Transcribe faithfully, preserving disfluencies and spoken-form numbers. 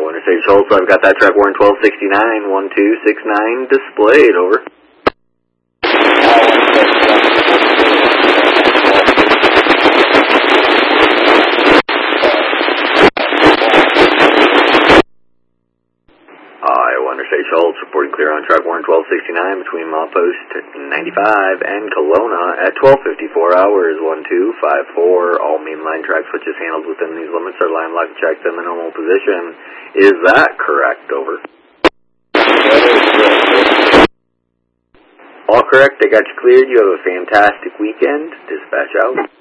Winter Stage Hold, so I've got that track warrant twelve sixty-nine, one two six nine displayed, over. Stage Schultz reporting clear on track warrant twelve sixty-nine between milepost ninety-five and Kelowna at twelve fifty-four hours, one two five four. All mainline track switches handled within these limits are line lock checked in the normal position. Is that correct, over? All correct, I got you cleared. You have a fantastic weekend. Dispatch out.